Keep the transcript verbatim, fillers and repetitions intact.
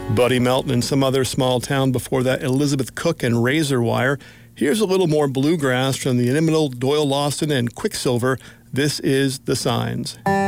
Buddy Melton and Some Other Small Town. Before that, Elizabeth Cook and Razor Wire. Here's a little more bluegrass from the inimitable Doyle Lawson and Quicksilver. This is The Signs.